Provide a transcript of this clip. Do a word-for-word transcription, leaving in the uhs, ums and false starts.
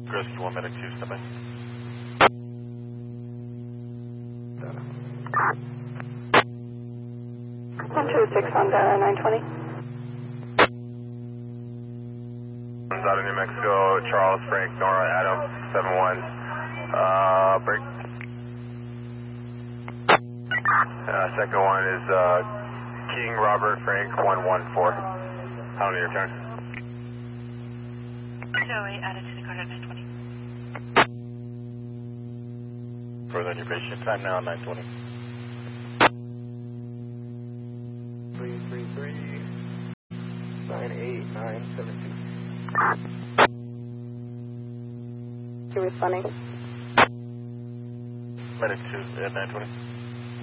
Rescue one, medic two, step by. one two six on Dara nine twenty. Out of New Mexico, Charles, Frank, Nora, Adam, seven one. Uh, break. Uh, second one is uh, King, Robert, Frank, one one four. How many your turn? Zoe, added to the card at nine twenty. Further on your patient time now, nine twenty. three three three, nine eight nine seven two. You responding? Medic two at nine twenty.